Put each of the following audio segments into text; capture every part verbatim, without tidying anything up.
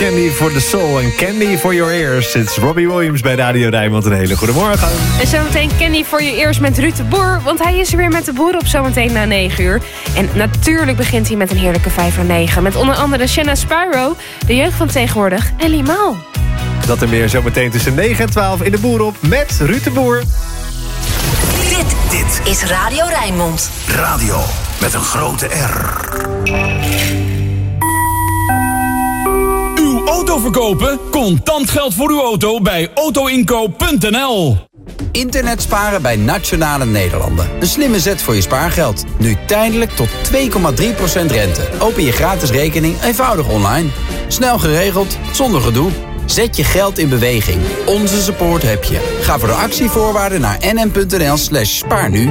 Candy for the Soul en Candy for your ears. Het is Robbie Williams bij Radio Rijnmond. Een hele goede morgen. En zometeen Candy for your ears met Ruud de Boer. Want hij is er weer met de boer op zometeen na negen uur. En natuurlijk begint hij met een heerlijke vijf voor negen. Met onder andere Shanna Spyro, de jeugd van tegenwoordig en Limaal. Dat en meer zometeen tussen negen en twaalf in de Boer op met Ruud de Boer. Dit, dit is Radio Rijnmond. Radio met een grote R. Uw auto verkopen? Contant geld voor uw auto bij autoinkoop punt n l. Internet sparen bij Nationale Nederlanden. Een slimme zet voor je spaargeld. Nu tijdelijk tot twee komma drie procent rente. Open je gratis rekening eenvoudig online. Snel geregeld, zonder gedoe. Zet je geld in beweging. Onze support heb je. Ga voor de actievoorwaarden naar nm.nl slash spaarnu.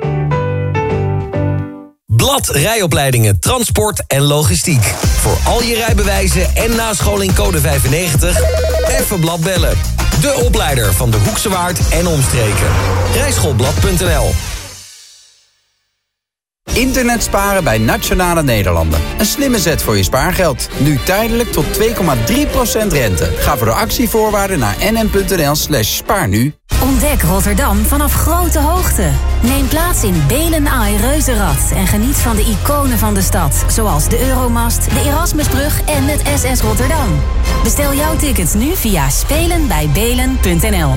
Blad Rijopleidingen, Transport en Logistiek. Voor al je rijbewijzen en nascholing code vijfennegentig. Even Blad bellen. De opleider van de Hoekse Waard en omstreken. rijschoolblad punt n l. Internet sparen bij Nationale Nederlanden. Een slimme zet voor je spaargeld. Nu tijdelijk tot twee komma drie procent rente. Ga voor de actievoorwaarden naar nm.nl slash spaarnu. Ontdek Rotterdam vanaf grote hoogte. Neem plaats in Belen Eye Reuzenrad en geniet van de iconen van de stad. Zoals de Euromast, de Erasmusbrug en het S S Rotterdam. Bestel jouw tickets nu via spelen bij belen punt n l.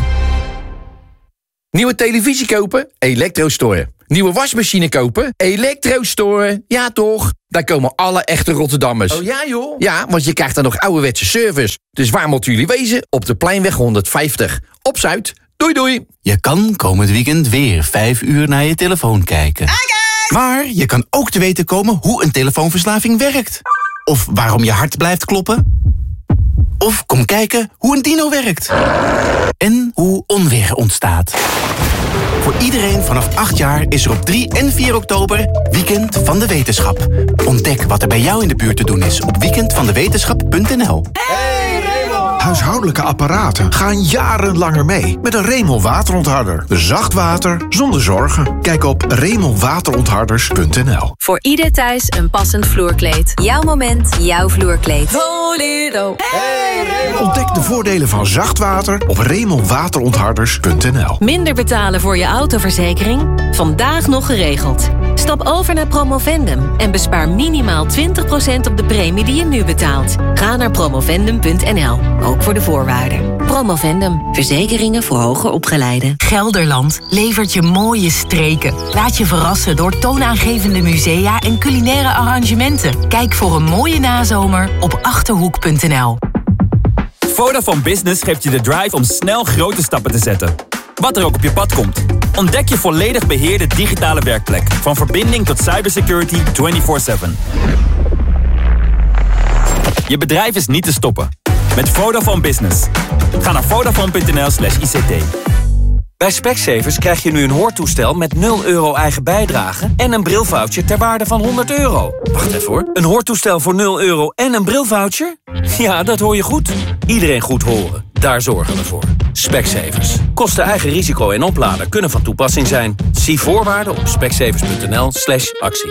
Nieuwe televisie kopen? Elektrostore. Nieuwe wasmachine kopen? Elektrostore. Ja toch? Daar komen alle echte Rotterdammers. Oh ja joh? Ja, want je krijgt dan nog ouderwetse service. Dus waar moeten jullie wezen? Op de Pleinweg honderdvijftig. Op Zuid. Doei doei. Je kan komend weekend weer vijf uur naar je telefoon kijken. Okay. Maar je kan ook te weten komen hoe een telefoonverslaving werkt. Of waarom je hart blijft kloppen. Of kom kijken hoe een dino werkt. En hoe onweer ontstaat. Voor iedereen vanaf acht jaar is er op drie en vier oktober Weekend van de Wetenschap. Ontdek wat er bij jou in de buurt te doen is op weekend van de wetenschap punt n l. Hey Raymond! Huishoudelijke apparaten gaan jaren langer mee met een Raymond waterontharder. Zacht water zonder zorgen. Kijk op raymond waterontharders punt n l. Voor ieder thuis een passend vloerkleed. Jouw moment, jouw vloerkleed. Hey Raymond! Ontdek de voordelen van zacht water op raymond waterontharders punt n l. Minder betalen voor je autoverzekering? Vandaag nog geregeld. Stap over naar Promovendum en bespaar minimaal twintig procent op de premie die je nu betaalt. Ga naar promovendum punt n l, ook voor de voorwaarden. Promovendum, verzekeringen voor hoger opgeleiden. Gelderland levert je mooie streken. Laat je verrassen door toonaangevende musea en culinaire arrangementen. Kijk voor een mooie nazomer op achterhoek punt n l. Vodafone Business geeft je de drive om snel grote stappen te zetten. Wat er ook op je pad komt. Ontdek je volledig beheerde digitale werkplek. Van verbinding tot cybersecurity vierentwintig zeven. Je bedrijf is niet te stoppen. Met Vodafone Business. Ga naar vodafone punt n l slash i c t. Bij Specsavers krijg je nu een hoortoestel met nul euro eigen bijdrage en een brilvoucher ter waarde van honderd euro. Wacht even hoor. Een hoortoestel voor nul euro en een brilvoucher? Ja, dat hoor je goed. Iedereen goed horen. Daar zorgen we voor. Specsavers. Kosten eigen risico en opladen kunnen van toepassing zijn. Zie voorwaarden op specsavers punt n l slash actie.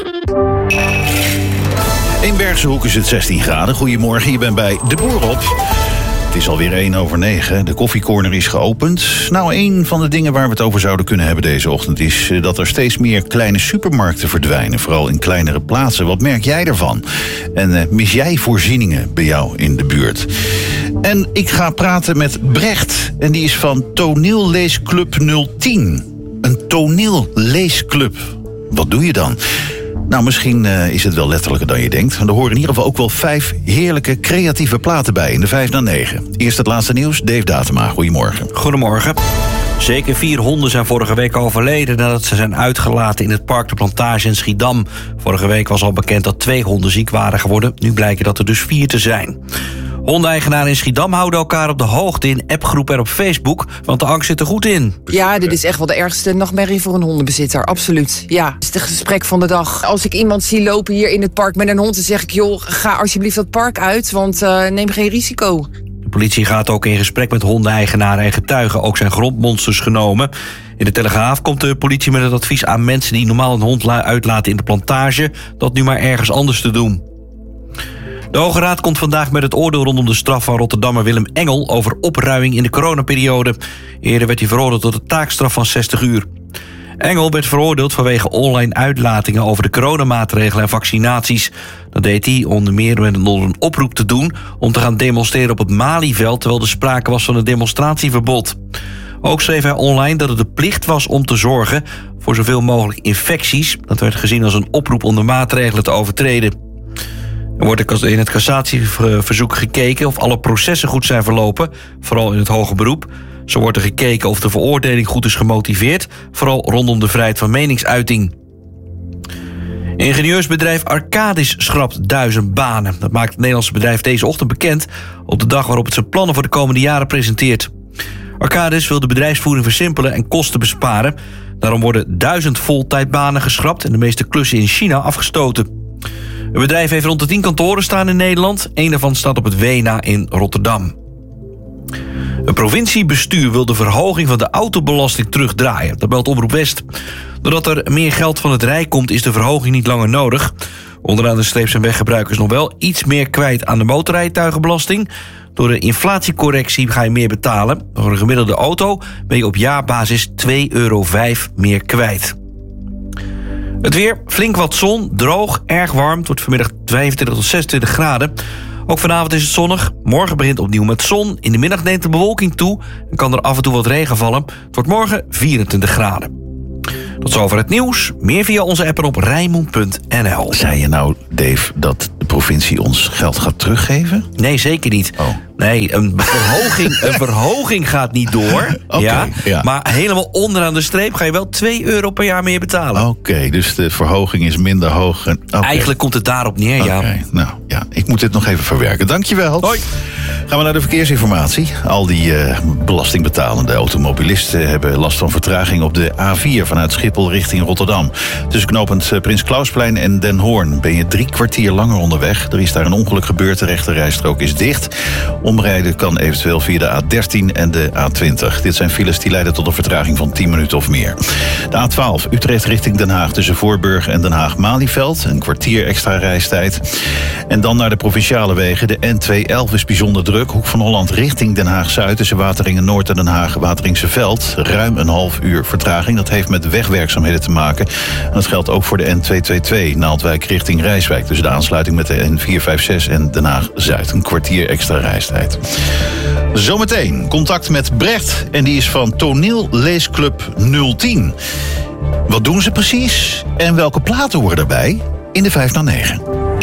In Bergse Hoek is het zestien graden. Goedemorgen, je bent bij De Boer op. Het is alweer één over negen. De koffiecorner is geopend. Nou, een van de dingen waar we het over zouden kunnen hebben deze ochtend is dat er steeds meer kleine supermarkten verdwijnen. Vooral in kleinere plaatsen. Wat merk jij daarvan? En uh, mis jij voorzieningen bij jou in de buurt? En ik ga praten met Brecht. En die is van Toneelleesclub nul tien. Een toneelleesclub. Wat doe je dan? Nou, misschien uh, is het wel letterlijker dan je denkt. Er horen in ieder geval ook wel vijf heerlijke creatieve platen bij in de vijf na negen. Eerst het laatste nieuws, Dave Datema. Goedemorgen. Goedemorgen. Zeker vier honden zijn vorige week overleden nadat ze zijn uitgelaten in het park De Plantage in Schiedam. Vorige week was al bekend dat twee honden ziek waren geworden. Nu blijken dat er dus vier te zijn. Hondeneigenaren in Schiedam houden elkaar op de hoogte in appgroepen en op Facebook, want de angst zit er goed in. Ja, dit is echt wel de ergste nachtmerrie voor een hondenbezitter, absoluut. Ja, het is het gesprek van de dag. Als ik iemand zie lopen hier in het park met een hond, dan zeg ik, joh, ga alsjeblieft dat park uit, want uh, neem geen risico. De politie gaat ook in gesprek met hondeneigenaren en getuigen. Ook zijn grondmonsters genomen. In de Telegraaf komt de politie met het advies aan mensen die normaal een hond uitlaten in de Plantage, dat nu maar ergens anders te doen. De Hoge Raad komt vandaag met het oordeel rondom de straf van Rotterdammer Willem Engel over opruiming in de coronaperiode. Eerder werd hij veroordeeld tot een taakstraf van zestig uur. Engel werd veroordeeld vanwege online uitlatingen over de coronamaatregelen en vaccinaties. Dat deed hij onder meer met een oproep te doen om te gaan demonstreren op het Malieveld, terwijl er sprake was van een demonstratieverbod. Ook schreef hij online dat het de plicht was om te zorgen voor zoveel mogelijk infecties. Dat werd gezien als een oproep om de maatregelen te overtreden. Er wordt in het cassatieverzoek gekeken of alle processen goed zijn verlopen, vooral in het hoger beroep. Zo wordt er gekeken of de veroordeling goed is gemotiveerd, vooral rondom de vrijheid van meningsuiting. Ingenieursbedrijf Arcadis schrapt duizend banen. Dat maakt het Nederlandse bedrijf deze ochtend bekend op de dag waarop het zijn plannen voor de komende jaren presenteert. Arcadis wil de bedrijfsvoering versimpelen en kosten besparen. Daarom worden duizend voltijdbanen geschrapt en de meeste klussen in China afgestoten. Het bedrijf heeft rond de tien kantoren staan in Nederland. Eén daarvan staat op het Wena in Rotterdam. Het provinciebestuur wil de verhoging van de autobelasting terugdraaien. Dat meldt Omroep West. Doordat er meer geld van het Rijk komt, is de verhoging niet langer nodig. Onderaan de streep zijn weggebruikers nog wel iets meer kwijt aan de motorrijtuigenbelasting. Door de inflatiecorrectie ga je meer betalen. Voor een gemiddelde auto ben je op jaarbasis twee euro vijf meer kwijt. Het weer, flink wat zon, droog, erg warm. Het wordt vanmiddag vijfentwintig tot zesentwintig graden. Ook vanavond is het zonnig. Morgen begint opnieuw met zon. In de middag neemt de bewolking toe en kan er af en toe wat regen vallen. Het wordt morgen vierentwintig graden. Tot zover het nieuws. Meer via onze app en op rijnmond punt n l. Zei je nou, Dave, dat de provincie ons geld gaat teruggeven? Nee, zeker niet. Oh. Nee, een verhoging, een verhoging gaat niet door. Okay, ja, ja. Maar helemaal onderaan de streep ga je wel twee euro per jaar meer betalen. Oké, okay, dus de verhoging is minder hoog. En, okay. Eigenlijk komt het daarop neer, ja. Okay, nou ja, ik moet dit nog even verwerken. Dankjewel. Hoi. Gaan we naar de verkeersinformatie. Al die uh, belastingbetalende automobilisten hebben last van vertraging op de A vier vanuit Schiphol richting Rotterdam. Tussen knooppunt uh, Prins Klausplein en Den Hoorn ben je drie kwartier langer onderweg. Er is daar een ongeluk gebeurd, de rechterrijstrook is dicht. Omrijden kan eventueel via de A dertien en de A twintig. Dit zijn files die leiden tot een vertraging van tien minuten of meer. De A twaalf, Utrecht richting Den Haag tussen Voorburg en Den Haag-Malieveld. Een kwartier extra reistijd. En dan naar de provinciale wegen. De N tweehonderdelf is bijzonder druk. Hoek van Holland richting Den Haag-Zuid tussen Wateringen-Noord en Den Haag-Wateringse-Veld. Ruim een half uur vertraging. Dat heeft met wegwerkzaamheden te maken. En dat geldt ook voor de N tweehonderdtweeëntwintig, Naaldwijk richting Rijswijk. Tussen de aansluiting met de N vierhonderdvijfenzestig en Den Haag-Zuid. Een kwartier extra reistijd. Zometeen contact met Brecht. En die is van Toneelleesclub nul tien. Wat doen ze precies? En welke platen horen daarbij? In de vijf na negen.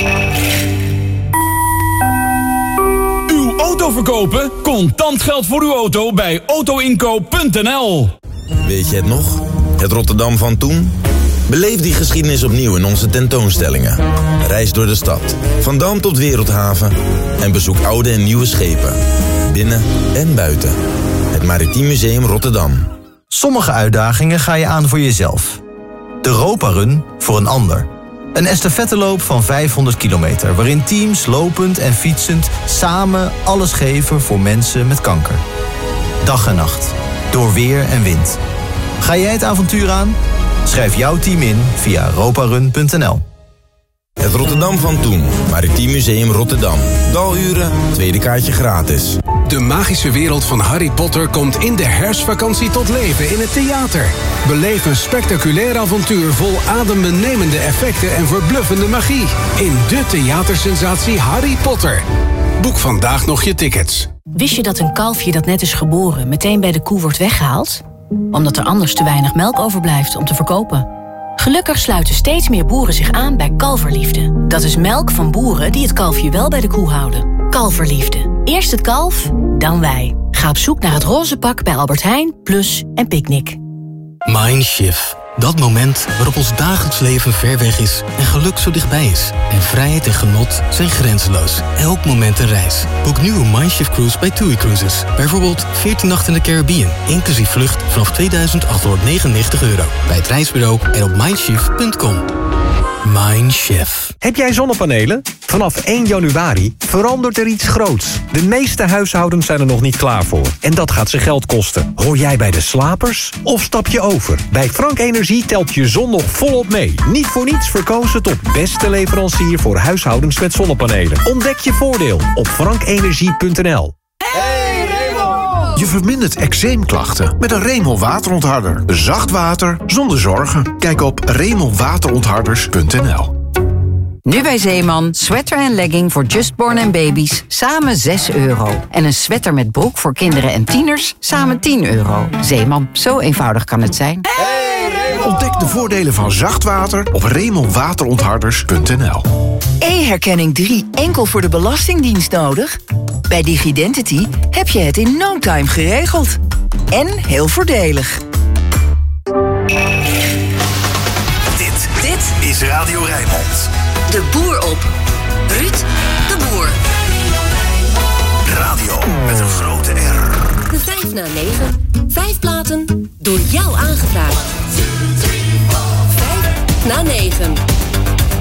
Uw auto verkopen? Contant geld voor uw auto bij autoinkoop punt n l. Weet je het nog? Het Rotterdam van toen? Beleef die geschiedenis opnieuw in onze tentoonstellingen. Reis door de stad, van Dam tot Wereldhaven. En bezoek oude en nieuwe schepen. Binnen en buiten. Het Maritiem Museum Rotterdam. Sommige uitdagingen ga je aan voor jezelf. De Europa Run voor een ander. Een estafetteloop van vijfhonderd kilometer... waarin teams lopend en fietsend samen alles geven voor mensen met kanker. Dag en nacht, door weer en wind. Ga jij het avontuur aan? Schrijf jouw team in via europarun punt n l. Het Rotterdam van toen. Maritiem Museum Rotterdam. Daluren, tweede kaartje gratis. De magische wereld van Harry Potter komt in de herfstvakantie tot leven in het theater. Beleef een spectaculair avontuur vol adembenemende effecten en verbluffende magie. In de theatersensatie Harry Potter. Boek vandaag nog je tickets. Wist je dat een kalfje dat net is geboren meteen bij de koe wordt weggehaald? Omdat er anders te weinig melk overblijft om te verkopen. Gelukkig sluiten steeds meer boeren zich aan bij Kalverliefde. Dat is melk van boeren die het kalfje wel bij de koe houden. Kalverliefde. Eerst het kalf, dan wij. Ga op zoek naar het roze pak bij Albert Heijn, Plus en Picnic. Mindshift. Dat moment waarop ons dagelijks leven ver weg is en geluk zo dichtbij is. En vrijheid en genot zijn grenzeloos. Elk moment een reis. Boek nu een Mindshift cruise bij TUI Cruises. Bijvoorbeeld veertien nachten in de Caribbean, inclusief vlucht vanaf tweeduizend achthonderdnegenennegentig euro. Bij het reisbureau en op mindshift punt com. Mindshift. Heb jij zonnepanelen? Vanaf één januari verandert er iets groots. De meeste huishoudens zijn er nog niet klaar voor. En dat gaat ze geld kosten. Hoor jij bij de slapers? Of stap je over? Bij Frank Energie telt je zon nog volop mee. Niet voor niets verkozen tot beste leverancier voor huishoudens met zonnepanelen. Ontdek je voordeel op frank energie punt n l. Je vermindert eczeemklachten met een Remel waterontharder. Zacht water zonder zorgen. Kijk op remel waterontharders punt n l. Nu bij Zeeman, sweater en legging voor justborn en baby's, samen zes euro. En een sweater met broek voor kinderen en tieners, samen tien euro. Zeeman, zo eenvoudig kan het zijn. Ontdek de voordelen van zacht water op remel waterontharders punt n l. E-herkenning drie enkel voor de Belastingdienst nodig? Bij DigiDentity heb je het in no time geregeld. En heel voordelig. Dit, dit is Radio Rijnmond. De Boer op. Ruud de Boer. Radio met een grote R. De vijf na negen. Vijf platen door jou aangevraagd. Vijf na negen.